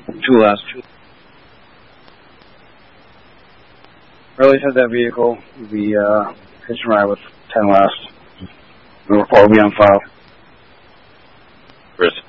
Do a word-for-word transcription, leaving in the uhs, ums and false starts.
Two last. Early said that vehicle will be uh, hitch and ride with ten last. The report will be on file. Chris.